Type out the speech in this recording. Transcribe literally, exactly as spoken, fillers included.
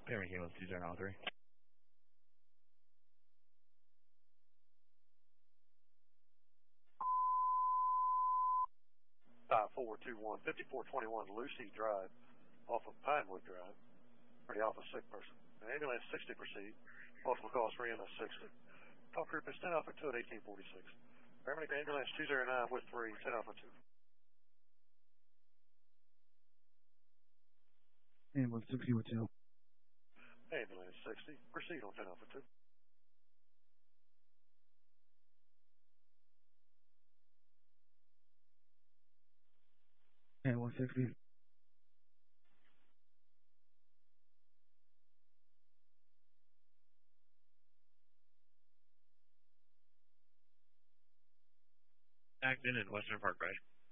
Payment came with two zero nine three. five four two one, fifty-four twenty-one Lucy Drive off of Pinewood Drive. For the Alpha sick person. An ambulance sixty proceed. Multiple calls for E M S sixty. Call group is ten Alpha two at eighteen forty-six. Paramedic ambulance two zero nine with three, ten Alpha two. Ambulance sixty with two. Ambulance sixty. Proceed on ten Alpha two. Ambulance sixty. Acton and Western Park Drive.